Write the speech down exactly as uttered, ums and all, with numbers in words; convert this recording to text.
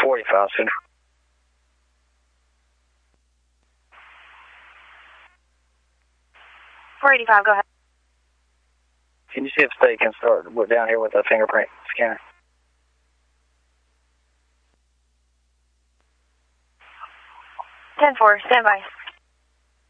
forty-five, Central. four eighty-five, go ahead. Can you see if they can start down here with a fingerprint scanner? ten four, stand by.